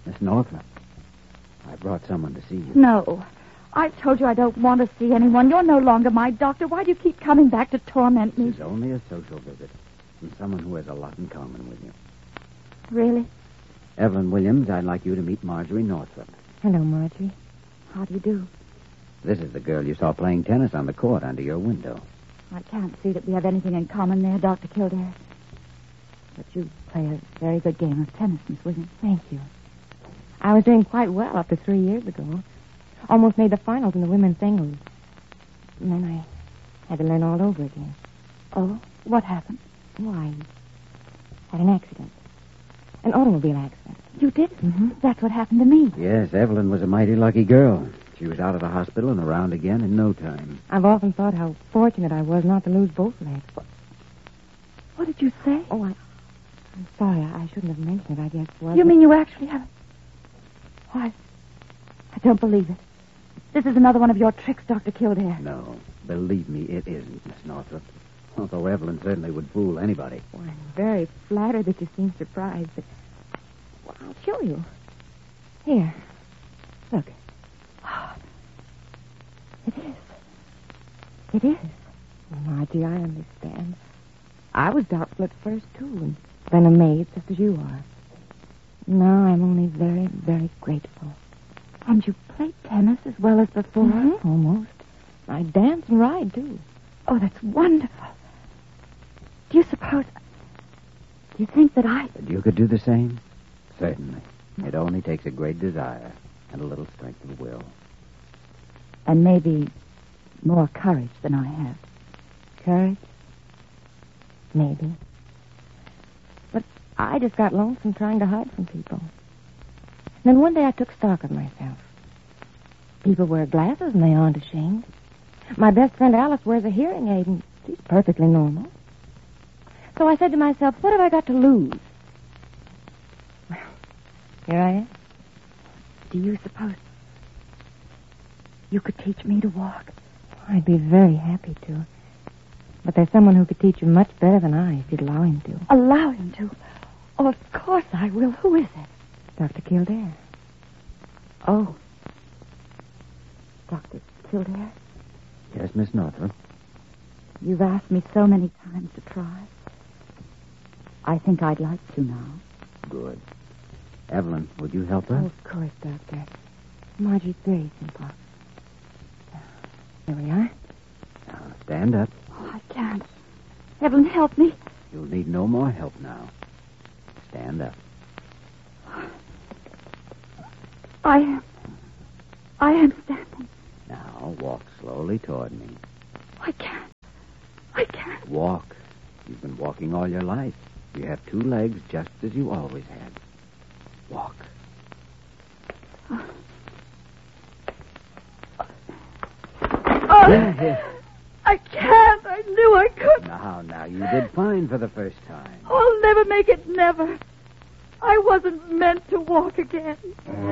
Miss Northrup, I brought someone to see you. No. I've told you I don't want to see anyone. You're no longer my doctor. Why do you keep coming back to torment me? This is only a social visit from someone who has a lot in common with you. Really? Evelyn Williams, I'd like you to meet Marjorie Northrup. Hello, Marjorie. How do you do? This is the girl you saw playing tennis on the court under your window. I can't see that we have anything in common there, Dr. Kildare. But you play a very good game of tennis, Miss Williams. Thank you. I was doing quite well up to 3 years ago. Almost made the finals in the women's singles. And then I had to learn all over again. Oh, what happened? Oh, I had an accident. An automobile accident. You did? Mm-hmm. That's what happened to me. Yes, Evelyn was a mighty lucky girl. She was out of the hospital and around again in no time. I've often thought how fortunate I was not to lose both legs. What did you say? Oh, I'm sorry. I shouldn't have mentioned it, I guess. You mean you actually have... Why, I don't believe it. This is another one of your tricks, Dr. Kildare. No, believe me, it isn't, Miss Northrup. Although Evelyn certainly would fool anybody. Well, I'm very flattered that you seem surprised, but... Well, I'll show you. Here. Look. It is. It is. Margie, I understand. I was doubtful at first, too, and then amazed just as you are. Now I'm only very, very grateful. And you play tennis as well as before? Mm-hmm. Almost. I dance and ride, too. Oh, that's wonderful. Do you suppose... Do you think that I... That you could do the same? Certainly. It only takes a great desire and a little strength of will. And maybe more courage than I have. Courage? Maybe. But I just got lonesome trying to hide from people. Then one day I took stock of myself. People wear glasses and they aren't ashamed. My best friend Alice wears a hearing aid and she's perfectly normal. So I said to myself, what have I got to lose? Well, here I am. Do you suppose you could teach me to walk? I'd be very happy to. But there's someone who could teach you much better than I if you'd allow him to. Allow him to? Oh, of course I will. Who is it? Dr. Kildare. Oh. Dr. Kildare? Yes, Miss Northrup. You've asked me so many times to try. I think I'd like to now. Good. Evelyn, would you help her? Oh, of course, Doctor. Margie's very simple. There we are. Now, stand up. Oh, I can't. Evelyn, help me. You'll need no more help now. Stand up. I am standing. Now, walk slowly toward me. I can't. Walk. You've been walking all your life. You have 2 legs just as you always had. Walk. Oh, I can't. I knew I couldn't. Now, you did fine for the first time. I'll never make it, never. I wasn't meant to walk again.